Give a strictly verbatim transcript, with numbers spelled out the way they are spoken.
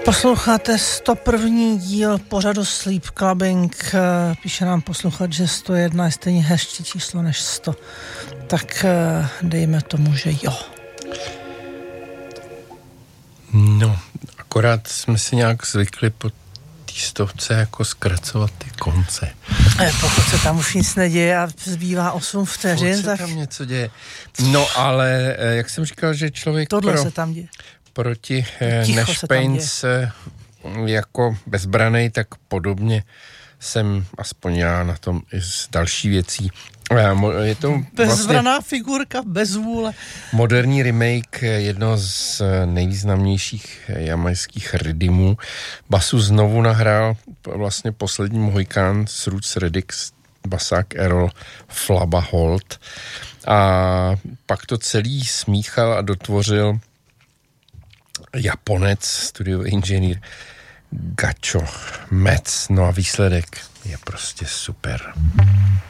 Posloucháte sto první díl pořadu Sleep Clubbing. Píše nám posluchač, že sto jedna je stejně hezčí číslo než sto. Tak dejme tomu, že jo. No, akorát jsme si nějak zvykli po té stovce jako zkracovat ty konce. Pokud se tam už nic neděje a zbývá osm vteřin, Pokud tak... se tam něco děje. No, ale jak jsem říkal, že člověk Tohle pro, se tam děje. proti Ticho Nešpejnc jako bezbranej, tak podobně jsem aspoň já na tom i z další věcí. Je to Bezbraná vlastně figurka, bez vůle. moderní remake jednoho z nejvýznamnějších jamajských rhythmů. Basu znovu nahrál vlastně poslední Mohikán s Roots Redix, basák Errol Flaba Holt. A pak to celý smíchal a dotvořil Japonec, studiový inženýr Gacho Metz. No a výsledek je prostě super.